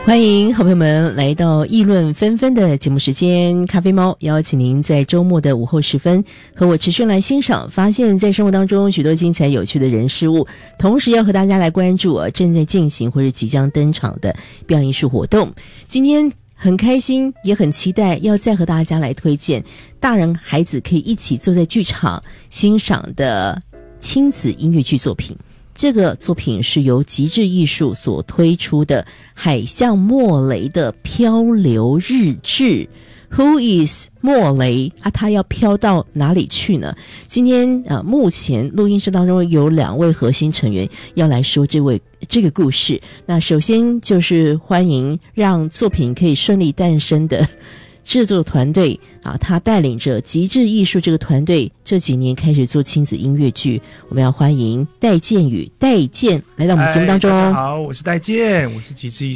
欢迎好朋友们来到议论纷纷的节目时间，咖啡猫邀请您在周末的午后时分和我持续来欣赏发现在生活当中许多精彩有趣的人事物，同时要和大家来关注正在进行或是即将登场的表演艺术活动。今天很开心也很期待要再和大家来推荐大人孩子可以一起坐在剧场欣赏的亲子音乐剧作品。这个作品是由极致艺术所推出的海象莫雷的漂流日志。 Who is 莫雷啊？他要飘到哪里去呢？今天目前录音室当中有2位核心成员要来说这个故事。那首先就是欢迎让作品可以顺利诞生的制作团队他带领着极致艺术这个团队这几年开始做亲子音乐剧。我们要欢迎戴建宇戴建来到我们节目当中。 大家好，我是戴建，我是极致艺